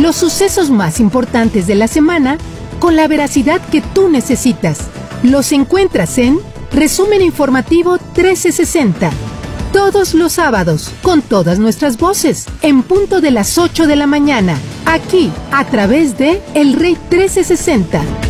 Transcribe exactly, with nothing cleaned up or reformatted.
Los sucesos más importantes de la semana con la veracidad que tú necesitas. Los encuentras en Resumen Informativo trece sesenta. Todos los sábados, con todas nuestras voces, en punto de las ocho de la mañana, aquí, a través de El Rey trece sesenta.